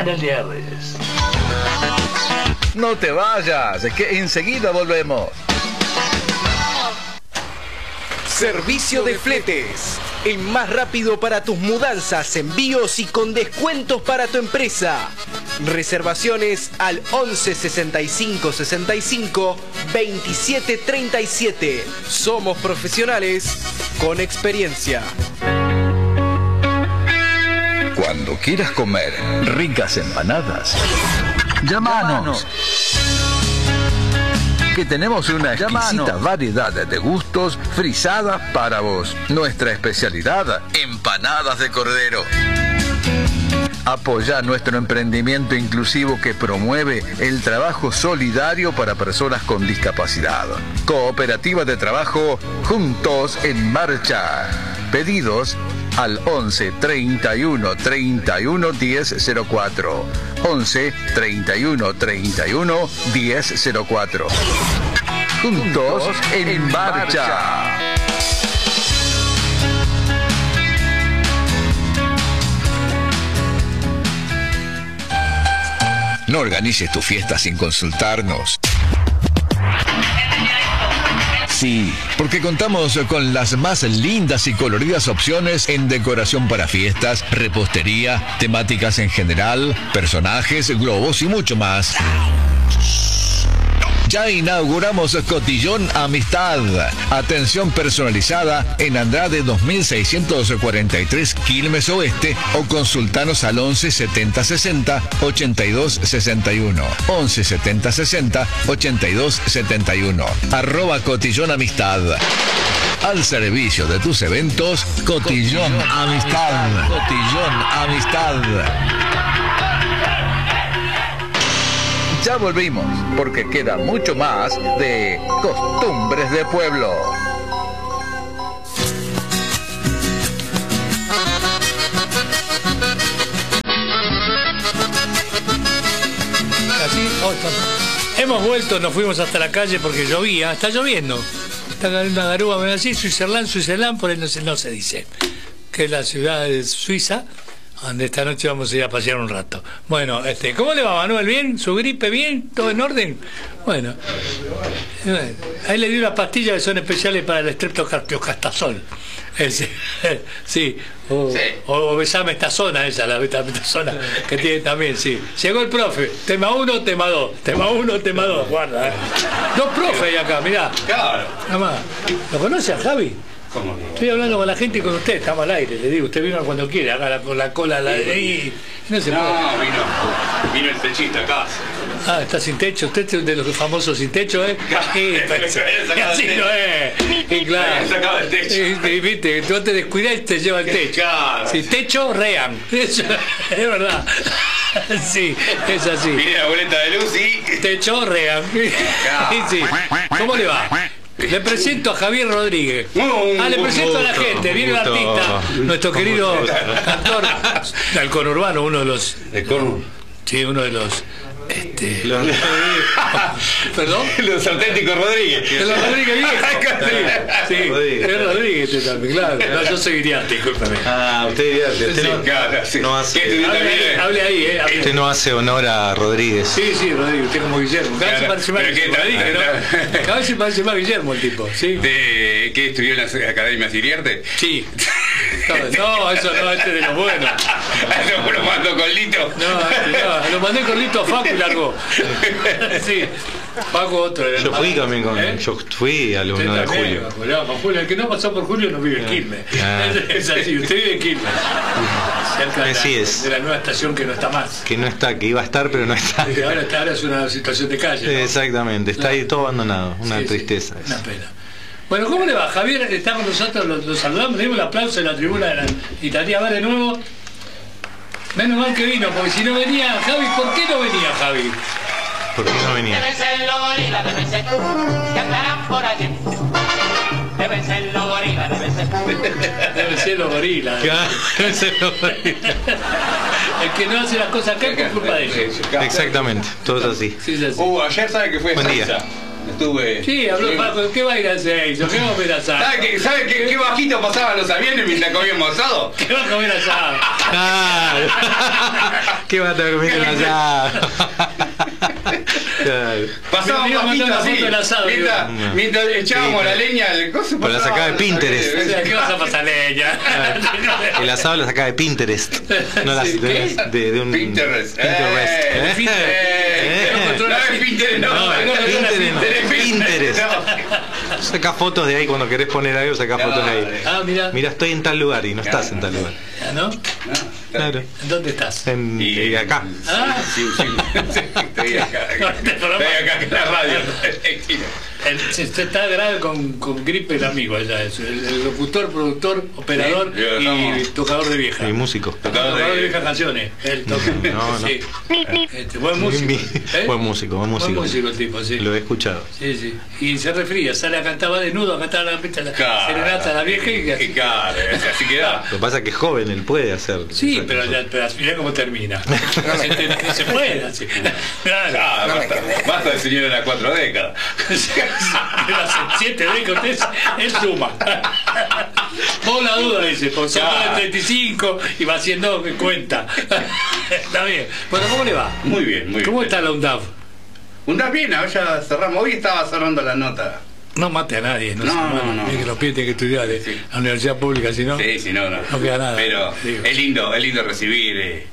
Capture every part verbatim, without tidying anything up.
en el Día de Reyes. No te vayas, que enseguida volvemos. Servicio de fletes. El más rápido para tus mudanzas, envíos y con descuentos para tu empresa. Reservaciones al once sesenta y cinco sesenta y cinco veintisiete treinta y siete. Somos profesionales con experiencia. Cuando quieras comer ricas empanadas, llámanos. Que tenemos una exquisita variedad de gustos frisadas para vos. Nuestra especialidad, empanadas de cordero. Apoya nuestro emprendimiento inclusivo que promueve el trabajo solidario para personas con discapacidad. Cooperativa de trabajo Juntos en Marcha. Pedidos al once treinta y uno treinta y uno diez cero cuatro. once treinta y uno treinta y uno diez cero cuatro. Juntos en Marcha. No organices tu fiesta sin consultarnos. Sí, porque contamos con las más lindas y coloridas opciones en decoración para fiestas, repostería, temáticas en general, personajes, globos y mucho más. Ya inauguramos Cotillón Amistad. Atención personalizada en Andrade dos mil seiscientos cuarenta y tres, Quilmes Oeste, o consultanos al once setenta sesenta ochenta y dos sesenta y uno. once setenta sesenta ochenta y dos setenta y uno. Arroba Cotillón Amistad. Al servicio de tus eventos, Cotillón Amistad. Cotillón Amistad. Ya volvimos, porque queda mucho más de Costumbres de Pueblo. Así, oh, hemos vuelto, nos fuimos hasta la calle porque llovía, está lloviendo. Está cayendo una garúa, ven así, Suizerland, Suizerland, por ahí no se, no se dice. Que es la ciudad de Suiza, donde esta noche vamos a ir a pasear un rato. Bueno, este, ¿cómo le va, Manuel? ¿Bien? ¿Su gripe bien? ¿Todo en orden? Bueno, ahí le di unas pastillas que son especiales para el estreptocardiocastazol. Sí, sí. O, sí. O besamestazona, esa, la besamestazona que tiene también, sí. Llegó el profe, tema uno, tema dos, tema uno, tema dos, guarda. Eh. Dos profes hay acá, mirá. Claro. Nada más. ¿Lo conoce a Javi? ¿Cómo? Estoy hablando con la gente y con usted, estamos al aire, le digo, usted vino cuando quiere, haga con la, la cola la, ahí. No, se no vino, vino el techista acá. Ah, está sin techo, usted es de los famosos sin techo, ¿eh? Sí, pues, así no es. Y claro. Sacaba el techo. Y, y viste, tú te descuidas y te lleva el techo. Claro. Sí, techo, rean. Eso, es verdad. Sí, es así. Viene la boleta de luz y... Techo, rean. Claro. Sí. ¿Cómo le va? Le presento a Javier Rodríguez. Ah, le presento a la gente. Viene el artista, nuestro querido cantor del conurbano, uno de los... ¿El conurbano? Sí, uno de los... Este... Los... ¿Perdón? Los auténticos Rodríguez. De los Rodríguez viejos. Sí, sí. Rodríguez. Es Rodríguez este también, claro. No, yo soy Iriarte, discúlpame. Ah, usted Iriarte. Usted no, claro, sí. No hace... Hable ahí, hable ahí, eh. Hable. Usted no hace honor a Rodríguez. Sí, sí, Rodríguez. Usted como Guillermo. Cada vez se parece más Rodríguez, ¿no? Cada vez se parece más Guillermo el tipo, ¿sí? ¿De qué estudió en las academias Iriarte? Sí. No, eso no, este es de los buenos. ¿Lo, lo mandó con Lito? No, este no, lo mandé con Lito a Facu y largó. Sí, Facu otro. Yo fui también con, ¿eh? Yo fui alumno de Julio. Con Julio. El que no pasó por Julio no vive en Quilmes. Ah. Es, es así, usted vive en Quilmes. Cerca de la, es. de la nueva estación que no está más. Que no está, que iba a estar, pero no está. Sí, ahora, está, ahora es una situación de calle, ¿no? Exactamente, está ahí todo abandonado, una sí, tristeza. Sí, una pena. Bueno, ¿cómo le va? Javier está con nosotros, lo, lo saludamos, le dimos el aplauso en la tribuna de la Itatía va de nuevo. Menos mal que vino, porque si no venía Javi, ¿por qué no venía Javi? ¿Por qué no venía? Deben ser los gorilas, deben ser, que andarán por allí. Deben ser los gorilas, deben ser. Deben ser los gorilas. Deben ser los gorilas. El que no hace las cosas acá es por culpa de ellos. Exactamente, todo es así. Sí, sí, sí. Uh, ayer sabe que fue Buen salsa. Día. Estuve. Sí, habló estuvimos- Paco, ¿qué va a ir a hacer? ¿Qué va a comer asado? ¿Sabe qué, sabe qué, qué bajito pasaban los aviones mientras comíamos asado? ¿Qué va a comer asado? Claro. ¿Qué va a estar comiendo allá? Claro. Pasaban Me iba a bajito mandar una así. foto del asado, Mientras, digo. mientras echábamos Sí, la leña al coso. Pero la pasaban sacaba de los Pinterest. O aviones. sea, ¿qué vas a pasar leña? El asado lo sacaba de Pinterest. No las, Sí, de, ¿qué? las- de, de un Pinterest. Pinterest. Eh, ¿Eh? Pinterest. Eh, Eh. no es Pinterest, no. No, no, no, no, Pinterest, Pinterest, Pinterest. no. Sacá fotos de ahí cuando querés poner algo, sacá fotos de ahí. Ah, mira. Mira, estoy en tal lugar y no estás en tal lugar. ¿No? No, Claro. ¿Dónde estás? En, y acá. Ah. Sí, sí, sí, estoy acá. Estoy acá en la radio. El- se, se está grave con, con gripe el amigo allá, es el, el locutor, productor, operador Sí, y estamos- tocador de vieja. Y músico. Tocador de, de- viejas canciones. Él toca. No, no. Sí. Este, buen músico. Mi- ¿eh? Buen músico, buen músico. Buen músico el tipo, sí. Lo he escuchado. Sí, sí. Y se refría, sale a cantar, va desnudo a cantar la, la Claro. serenata a la vieja y Qué así. cara, así queda. Lo que pasa es que es joven, él puede hacer. Sí, pero, ya, pero mirá cómo termina. se, se puede así. Claro. Ah, basta, basta de señor de las cuatro décadas. De las siete décadas, él, él suma. Vos la duda, dice, porque son Claro. de treinta y cinco y va haciendo cuenta. Está bien. Bueno, ¿cómo le va? Muy bien, muy bien. ¿Cómo está la UNDAV? Un día bien, ya cerramos. Hoy estaba cerrando la nota. No mate a nadie, no, No, se no, mate. no. Es que los pibes tienen que estudiar en Sí. la universidad pública, si no, Sí, sí, no, no. no queda nada. Pero Digo. es lindo, es lindo recibir eh,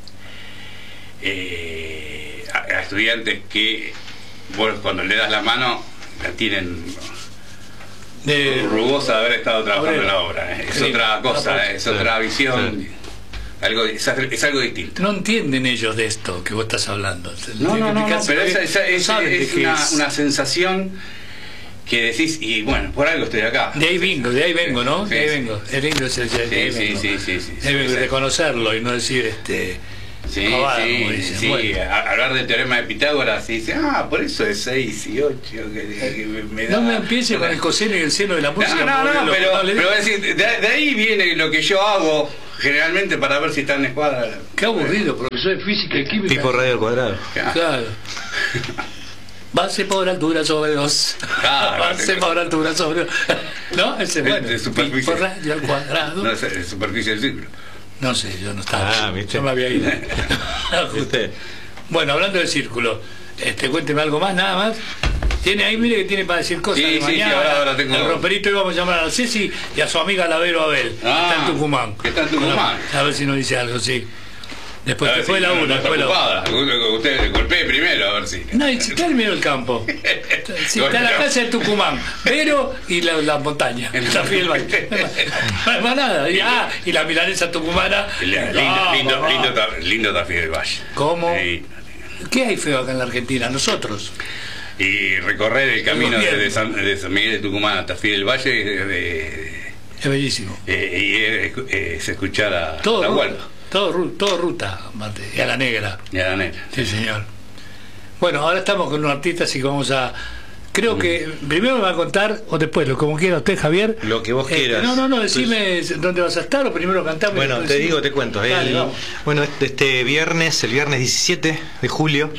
eh, a, a estudiantes que vos cuando le das la mano la tienen De- rugosa de haber estado trabajando Obrero. en la obra. eh. Es Sí, otra cosa, no, eh, es sí, otra visión. sí. Algo, es, es algo distinto. No entienden ellos de esto que vos estás hablando. No, no, no, no, pero esa, esa- No es, saben de es qué una, es. una sensación que decís, y bueno, por algo estoy acá. De ahí vengo, de ahí vengo, ¿no? Sí, de ahí sí. vengo. Es lindo ese, de ahí Sí, sí, vengo. sí, sí, sí, Debe sí, sí. reconocerlo y no decir este. Sí, pavada, sí, como dicen. sí. Bueno. A- hablar del teorema de Pitágoras y dice, ah, por eso es seis y ocho. Que, que me, me da- No me empiece con el coseno y el seno de la música. No, no, porque no, lo- pero, no le pero digo. es decir, de, de ahí viene lo que yo hago generalmente para ver si está en escuadra. Qué aburrido, profesor de física y química. Tipo radio al cuadrado. Claro. Base por altura sobre dos. Claro, Base te- por altura sobre dos. ¿No? Ese es De- bueno. de superficie. Pi por radio al cuadrado. No es es superficie del círculo. No sé, yo no estaba. Ah, ¿viste? Yo me había ido. ¿Viste? Bueno, hablando del círculo, este, cuénteme algo más, nada más. Tiene ahí, mire que tiene para decir cosas. Sí, de sí, sí, mañana, ahora- ahora tengo- El romperito íbamos a llamar a Ceci y a su amiga Lavero Abel. que Ah, está en Tucumán. que está en Tucumán. Bueno, a ver si nos dice algo, sí. Después, A ver después si la no una, está después la una. ocupada. Usted golpee primero, a ver si. No, y si está en medio del campo. Si está en la casa de Tucumán, Vero y la, la montaña. La fiel valle. No más nada. Y, ah, y la milanesa tucumana. Lindo, Ah, lindo, mamá. lindo, ta- lindo Tafí del Valle. ¿Cómo? Sí. ¿Qué hay feo acá en la Argentina? Nosotros. Y recorrer el camino Bien. desde San, de San Miguel de Tucumán a Tafí del Valle eh, de- Es bellísimo. eh, y eh, es escuchar a Todo la ruta. Hualpa Todo, ru- todo ruta, Marte. Y a la negra. y a la negra. Sí, señor. Bueno, ahora estamos con un artista, así que vamos a. Creo que primero me va a contar, o después, lo como quiera usted, Javier. Lo que vos Este, quieras. no, no, no, decime dónde vas a estar, o primero cantamos. y Bueno, después te decime. digo, te cuento. Dale, El- vamos. bueno, este, este viernes, el viernes diecisiete de julio,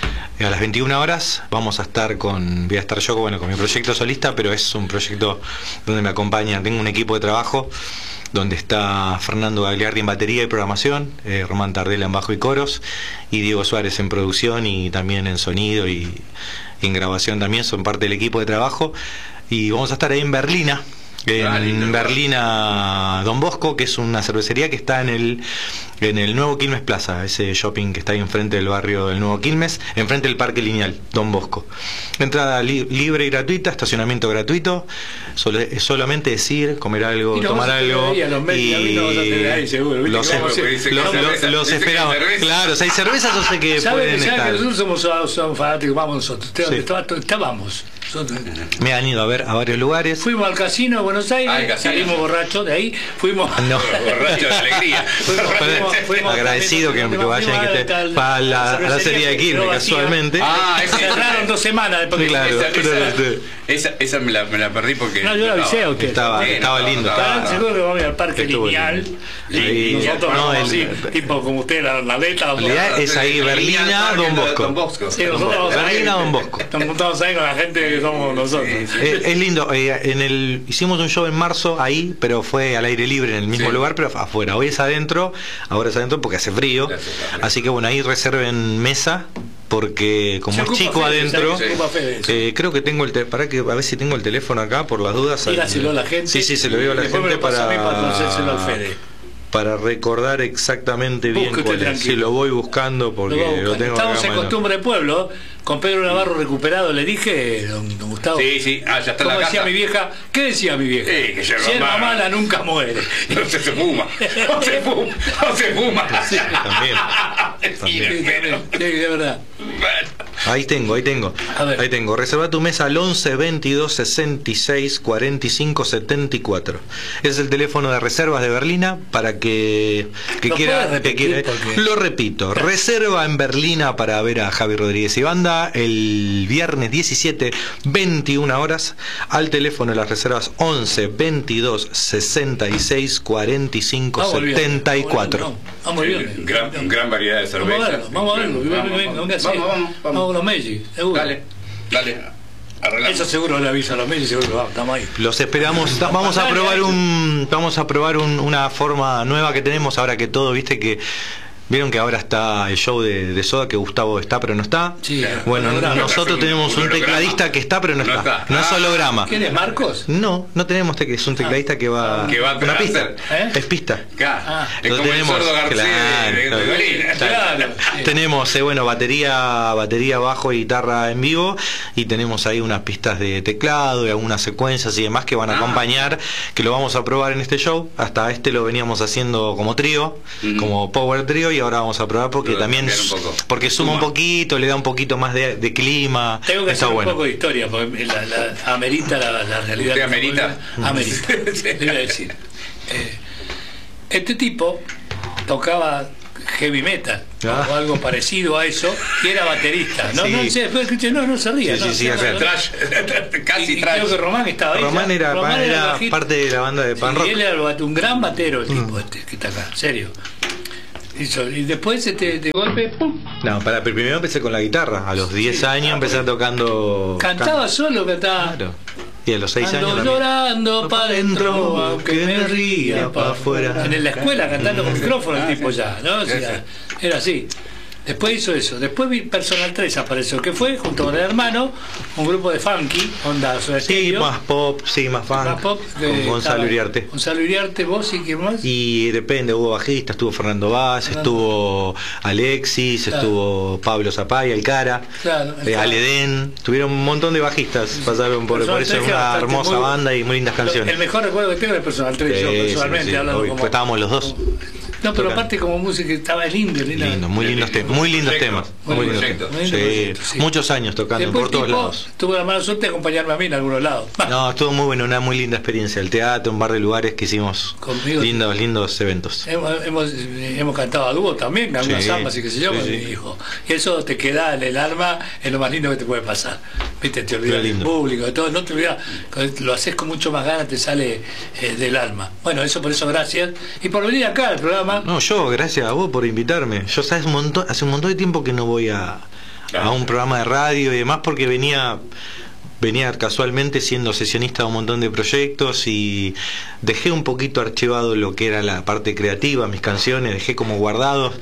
a las veintiuna horas, vamos a estar con, voy a estar yo bueno, con mi proyecto solista, pero es un proyecto donde me acompaña, tengo un equipo de trabajo donde está Fernando Gagliardi en batería y programación, eh, Román Tardela en bajo y coros, y Diego Suárez en producción y también en sonido y, y en grabación también, son parte del equipo de trabajo. Y vamos a estar ahí en Berlina, en Ah, lindo lugar. Berlina Don Bosco, que es una cervecería que está en el en el Nuevo Quilmes Plaza, ese shopping que está ahí enfrente del barrio del Nuevo Quilmes, enfrente del Parque Lineal, Don Bosco. Entrada li- libre y gratuita, estacionamiento gratuito, solo, es solamente decir, comer algo, Y nos tomar vas a tener algo. ahí a los medios, a mí nos vas a tener ahí, seguro, ¿viste? Los, Que vamos a- los- dice que los- cerveza, los dice que esperamos. cerveza. Claro, si hay cervezas, yo sé que ¿Sabe pueden que, sabe estar. que nosotros somos, somos, somos fanáticos? Vamos nosotros. Usted, Sí. está- está- vamos. Nosotros- Me han ido a ver a varios lugares. Fuimos al casino, Buenos Aires, Ay, casi. salimos borrachos de ahí, fuimos... No. Borracho de alegría. fuimos- fuimos- fuimos- Agradecido que, que fuimos- vayan fuimos que a te, la- para la, a la cervecería serie de que Quilmes, quedó vacía. casualmente. Ah, esa, Cerraron dos semanas después que Claro. esa, pero esa, este- esa, esa me, la, me la perdí porque. No, yo la avisé a usted. Estaba, Sí, estaba no, lindo. no, estaba- Están seguros que vamos a ir al parque Estuvo lineal. lindo. Y Sí, nosotros no, vamos el- así, tipo como usted, la, la letra. En realidad es ahí, Berlina, Don Bosco. Don Bosco. Sí, nosotros vamos ahí. Berlina, Don Bosco. Estamos montados ahí con la gente que somos nosotros. Sí, sí. Es, es lindo, eh, en el, hicimos un show en marzo ahí, pero fue al aire libre en el mismo Sí. lugar, pero afuera. Hoy es adentro, ahora es adentro porque hace frío. Hace frío. Así que bueno, ahí reserven mesa, porque como Se es ocupa chico Fede, adentro, se ocupa Fede de eso. eh, creo que tengo el te- para que a ver si tengo el teléfono acá por las dudas. Dígaselo a la gente. Sí, sí, se lo digo a la Después me gente lo pasa para a mí para conocérselo al Fede. para recordar exactamente bien Busque usted cuál es. tranquilo. Si lo voy buscando porque Lo va a lo, buscar. tengo Estamos acá en a mano. Costumbre de Pueblo, con Pedro Navarro recuperado, le dije, don, don Gustavo. Sí, sí. Ah, ya está en ¿Cómo la decía casa. mi vieja? ¿Qué decía mi vieja? Eh, que yerba Yerba mala. mala nunca muere. No se, se fuma. No se fuma. No se fuma. También. Sí, Sí, pero- sí, de verdad. Ahí tengo, ahí tengo. A ver. Ahí tengo. Reserva tu mesa al once veintidós sesenta y seis cuarenta y cinco setenta y cuatro. Ese es el teléfono de reservas de Berlina para que, que ¿Lo quiera, puedes que repetir? quiera- Porque- Lo repito. Reserva en Berlina para ver a Javi Rodríguez y banda el viernes diecisiete, veintiuna horas, al teléfono de las reservas once veintidós sesenta y seis cuarenta y cinco Vamos bien, setenta y cuatro. Vamos bien. Gran, gran variedad de Vamos a cervezas. verlo, vamos a verlo. Vamos, Venga, vamos, venga, vamos, venga, sí. vamos, vamos, Vamos con los Meiji, seguro. Dale, dale. Arreglamos. Eso seguro le avisa a los Meiji, seguro que vamos, estamos ahí. Los esperamos. Ta- Vamos a probar un, vamos a probar un- una forma nueva que tenemos ahora que todo, viste que vieron que ahora está el show de, de Soda, que Gustavo está pero no está. Sí, Bueno, holograma. nosotros tenemos un Holograma. tecladista que está pero no, No está. está. No es Ah. holograma. ¿Quién es Marcos? No, no tenemos tecladista, es un tecladista que va, Que va a una pista. hacer. ¿Eh? Es pista. Acá. Ah. Es como Entonces el sordo García claro, de, de, claro. Dolina. Claro. Sí. Tenemos, eh, bueno, batería, batería, bajo y guitarra en vivo, y tenemos ahí unas pistas de teclado y algunas secuencias y demás que van a Ah. acompañar, que lo vamos a probar en este show. Hasta este lo veníamos haciendo como trío, Ujú. como power trío, y ahora vamos a probar porque Lo también cambiar un poco. porque suma un Suma. poquito, le da un poquito más de, de clima. Tengo que Está hacer un bueno. poco de historia, porque la, la- amerita la, la realidad. ¿Usted amerita? Amerita. Le voy a decir. Eh, este tipo tocaba heavy metal Ah. o algo parecido a eso y era baterista. No, Sí. no, sé, pero escuche, no, no se ría. Sí, no, sí, sí, no, acá. no, Trash. Casi y, y trash. creo que Román estaba ahí. Román ya. era, era bajista. parte de la banda de pan Sí, rock. y él era un gran batero, el tipo este que está acá, en serio. Hizo- y después este, de golpe, ¡pum! No, para, primero empecé con la guitarra. A los diez Sí, años ah, empecé tocando. Cantaba can- solo, cantaba. Claro. Y a los seis Ando años también. llorando para adentro, aunque me ría para afuera. En la escuela cantando con micrófono el tipo ya, ¿no? O sea, era así. Después hizo eso. Después vi Personal tres apareció, que fue, junto con el hermano, un grupo de funky, onda Soda Sí, Stereo, más pop, sí, más funk. más pop, que con Gonzalo estaba Uriarte. Gonzalo Uriarte, vos y quién más. Y depende, hubo bajistas, estuvo Fernando Vaz, estuvo Alexis, Claro. estuvo Pablo Zapaya, el Cara, Claro, el eh, Cara. Tuvieron tuvieron un montón de bajistas, pasaron por, Personal por eso es tres que una bastante hermosa muy- banda y muy lindas canciones. El mejor recuerdo que tengo es Personal tres, yo Sí, sí, personalmente, sí, hablando obvio, como, pues estábamos los dos. como- No, pero Tocando. aparte como música estaba lindo, lindo. Lindo, muy lindos temas, muy lindos Proyecto. temas, Muy muy lindo lindos proyecto. temas. Muy lindo Sí, proyecto, sí. muchos años tocando Después por todos tipo, lados. tuve la mala suerte de acompañarme a mí en algunos lados. No, estuvo muy bueno, una muy linda experiencia. El teatro, un par de lugares que hicimos Conmigo. lindos, lindos eventos. Hemos, hemos, hemos cantado a dúo también, algunas Sí, zambas y qué sé yo, sí, con sí. mi hijo. Y eso te queda en el alma, es lo más lindo que te puede pasar. Viste, te olvidas Qué del lindo. público, de todo, no te olvidas, lo haces con mucho más ganas, te sale eh, del alma. Bueno, eso por eso gracias. Y por venir acá al programa. No, yo, gracias a vos por invitarme. Yo sabes un montón, hace un montón de tiempo que no voy a, a un programa de radio y demás porque venía venía casualmente siendo sesionista de un montón de proyectos y dejé un poquito archivado lo que era la parte creativa, mis canciones, dejé como guardados.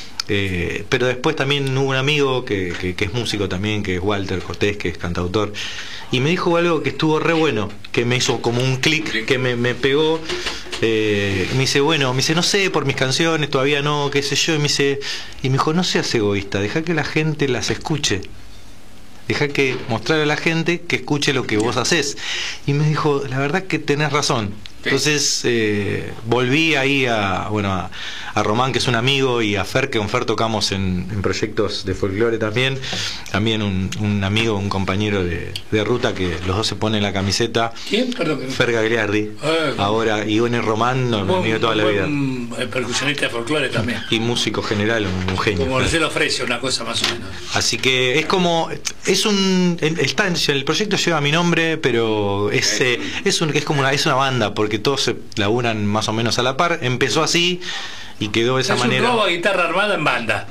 Eh, pero después también hubo un amigo que, que, que es músico también, que es Walter Cortés, que es cantautor, y me dijo algo que estuvo re bueno, que me hizo como un clic, que me, me pegó. Eh, me dice, bueno, me dice, no sé, por mis canciones, todavía no, qué sé yo, y me dice, y me dijo, no seas egoísta, deja que la gente las escuche. Deja que mostrar a la gente que escuche lo que vos haces. Y me dijo, la verdad que tenés razón. Entonces eh, volví ahí a, bueno, a, a Román, que es un amigo, y a Fer, que con Fer tocamos en, en proyectos de folclore también. También un, un amigo, un compañero de, de ruta, que los dos se ponen la camiseta. ¿Quién? Perdón. Fer Gagliardi. Ah, ahora, y bueno, Román, no, mi amigo de toda la vida. Un percusionista de folclore también. Y músico general, un, un genio. Como se lo ofrece, una cosa más o menos. Así que es como, es un, está en, el proyecto lleva mi nombre, pero es, eh, es, un, es como una, es una banda, porque todos se laburan más o menos a la par. Empezó así y quedó de esa es manera. Es un robo a guitarra armada en banda.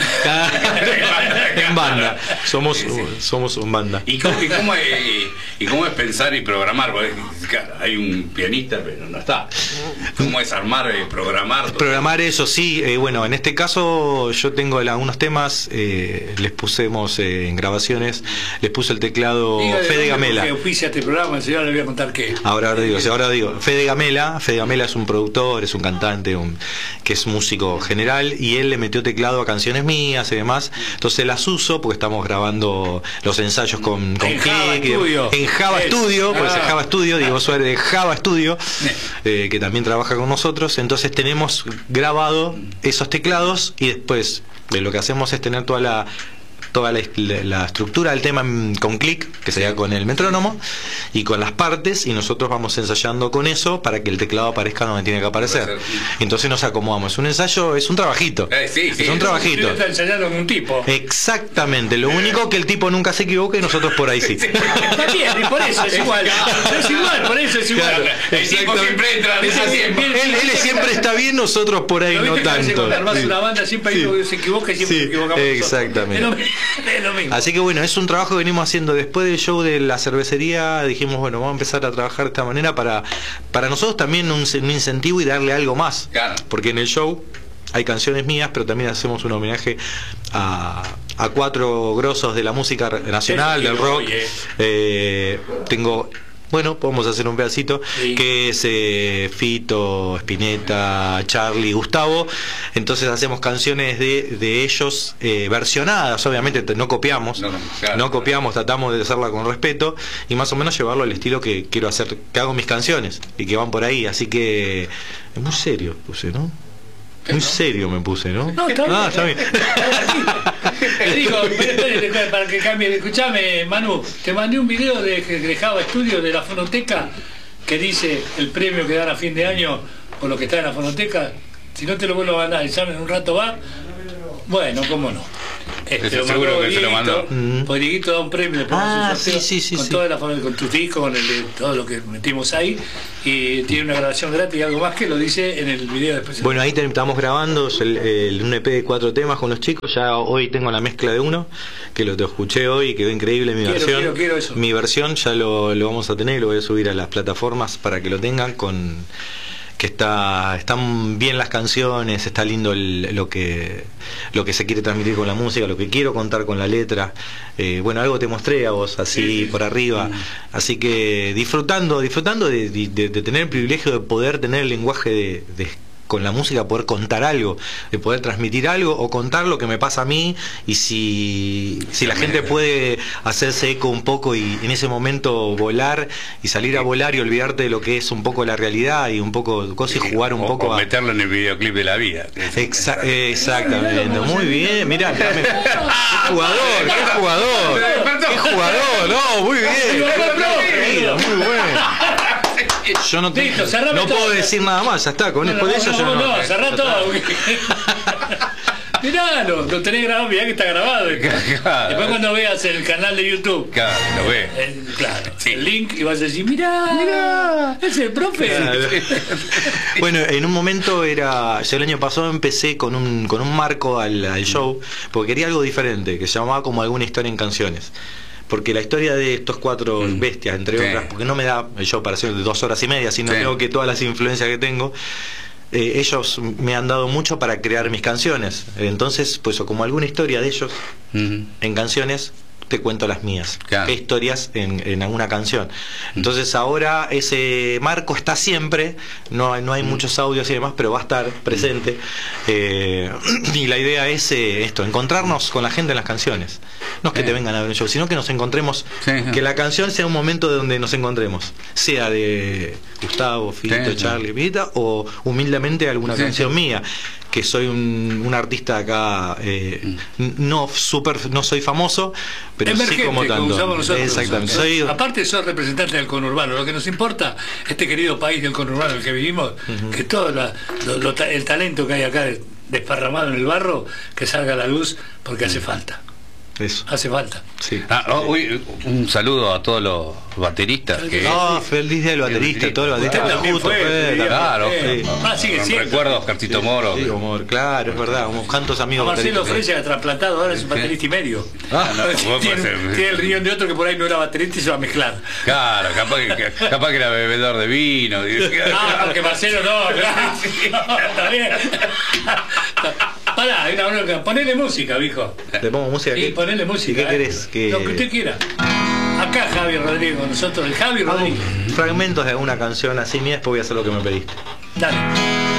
En banda. Somos, Sí, sí. somos un banda. ¿Y cómo, y, cómo es, y cómo es pensar y programar? Porque, claro, hay un pianista, pero no está. ¿Cómo es armar y programar? Todo? Programar eso, sí. Eh, bueno, en este caso yo tengo la- algunos temas, eh, les pusimos eh, en grabaciones, les puse el teclado Diga de Fede dónde, Gamela. porque auspicia este programa, el señor le voy a contar qué. Ahora, ahora digo, ahora digo, Fede Gamela, Fede Gamela es un productor, es un cantante, un, que es músico general, y él le metió teclado a canciones mías y demás. Entonces las uso porque estamos grabando los ensayos con, con En Java Click, Studio. en Java Es. Studio, pues en Ah. Java Studio, Diego Suárez de Java Studio, eh, que también trabaja con nosotros. Entonces tenemos grabado esos teclados, y después de lo que hacemos es tener toda la toda la, la- la estructura del tema en- con clic, que sería con el metrónomo y con las partes, y nosotros vamos ensayando con eso para que el teclado aparezca donde tiene que aparecer. Puede ser. Entonces nos acomodamos. Es un ensayo, es un trabajito. Eh, sí, sí, es un es trabajito. Usted está ensayando con un tipo. Exactamente. Lo único que el tipo nunca se equivoca y nosotros por ahí sí. Está bien, y por eso es igual. Es igual, por eso es igual. Claro, El tipo siempre entra, Ese- entra siempre. Él, él siempre está bien, nosotros por ahí ¿No no viste que a veces tanto. cuando armás Sí. una banda siempre hay Sí. uno que se equivoca y siempre Sí, nos equivocamos nosotros? exactamente. Es lo, mi- es lo mismo. Así que bueno, es un trabajo que venimos haciendo después del show de la cervecería. Dijimos, bueno, vamos a empezar a trabajar de esta manera para, para nosotros también un, un incentivo y darle algo más. Claro. Porque en el show hay canciones mías, pero también hacemos un homenaje a, a cuatro grosos de la música nacional, Eso del quiero, rock. oye. Eh, tengo... Bueno, podemos hacer un pedacito, Sí. que es eh, Fito, Spinetta, Charlie, Gustavo. Entonces hacemos canciones de, de ellos eh, versionadas, obviamente te- no copiamos, No, no, claro. copiamos, tratamos de hacerla con respeto y más o menos llevarlo al estilo que quiero hacer, que hago mis canciones y que van por ahí. Así que es muy serio, puse, ¿no? Muy serio me puse, ¿no? No, está bien. Ah, está bien. Te digo, espere, espere, para que cambie. Escuchame, Manu, te mandé un video de, de Java Studio de la Fonoteca que dice el premio que dan a fin de año por lo que está en la Fonoteca. Si no te lo vuelvo a mandar, el examen en un rato va. Bueno, cómo no. Este, Eso lo seguro mandó que se lo Dieguito, mandó. porque Dieguito da un premio, le ponemos Ah, un sorteo sí, sí, sí, con sí. toda la fono- con tus discos, con el de todo lo que metimos ahí, y tiene una grabación gratis y algo más que lo dice en el video después. Bueno, ahí te- estamos grabando el, el- un E P de cuatro temas con los chicos. Ya hoy tengo la mezcla de uno, que lo te escuché hoy y quedó increíble mi Quiero, versión. quiero, quiero eso. Mi versión ya lo, lo vamos a tener, lo voy a subir a las plataformas para que lo tengan con que está están bien las canciones, está lindo el- lo que lo que se quiere transmitir con la música, lo que quiero contar con la letra. Eh, bueno, algo te mostré a vos así Sí, sí. por arriba, así que disfrutando disfrutando de, de- de tener el privilegio de poder tener el lenguaje de, de con la música, poder contar algo, de poder transmitir algo o contar lo que me pasa a mí, y si, si la gente puede hacerse eco un poco y en ese momento volar y salir a volar y olvidarte de lo que es un poco la realidad y un poco cosas y jugar un O- poco o a... meterlo en el videoclip de la vida. Exa- exactamente, muy bien, mirá, mirá, qué jugador, qué jugador, qué jugador, no, muy bien, Mira, muy bueno. Yo no, te- Listo, cerrame no todo. puedo decir nada más, ya está, con No, después de eso no, yo no, no. no, cerrá todo. Miralo, lo tenés grabado, mirá que está grabado. Claro. Después cuando veas el canal de YouTube, Claro, lo ve. eh, claro, Sí. el link, y vas a decir, mirá, mirá, es el profe. Claro. Bueno, en un momento era, yo el año pasado empecé con un, con un marco al, al show, porque quería algo diferente, que se llamaba como alguna historia en canciones. Porque la historia de estos cuatro Mm. bestias, entre Sí. otras, porque no me da el show para hacer de dos horas y media, sino Sí. tengo que todas las influencias que tengo, eh, ellos me han dado mucho para crear mis canciones. Entonces, pues como alguna historia de ellos Ujú. en canciones, te cuento las mías. Claro. ¿Qué historias en, en alguna canción? Entonces ahora ese marco está siempre, no, hay- no hay muchos audios y demás, pero va a estar presente. Eh, y la idea es eh, esto, encontrarnos con la gente en las canciones. No es que Sí. te vengan a ver un show, sino que nos encontremos, Sí, sí. que la canción sea un momento de donde nos encontremos. Sea de Gustavo, Fito, Sí, sí. Charlie, Pita, o humildemente alguna Sí, canción sí. mía, que soy un, un artista acá, eh, n- no super, no soy famoso, pero sí Emergente, como tanto. usamos nosotros. Exactamente. Sos- Soy, Aparte sos representante del conurbano. Lo que nos importa, este querido país del conurbano en el que vivimos, que todo la- lo- lo ta- el talento que hay acá desparramado en el barro, que salga a la luz, porque hace falta. eso. Hace falta. Sí. Ah, oh, uy, un saludo a todos los bateristas. Que, No, feliz día del baterista, todo el baterista. Usted también justo, fue, fue, sí, claro, eh, sí. ah, sigue con siendo. recuerdo a Oscarcito Moro. Sí, amor, claro, es verdad, como tantos A amigos Marcelo bateristas. Freya, trasplantado, ahora es un baterista y medio. Ah, no, vos tiene, podés- tiene el riñón de otro que por ahí no era baterista y se va a mezclar. Claro, capaz que, capaz que era bebedor de vino. Ah, porque Marcelo no, claro. No, está bien. Pará, hay una bronca. Ponele música, viejo. Le pongo música Sí, aquí. ponele música. ¿Y qué eh. querés? Que... Lo que usted quiera. Acá Javi Rodríguez con nosotros, el Javi Hago Rodríguez. fragmentos de alguna canción así mía, después voy a hacer lo que me pediste. Dale.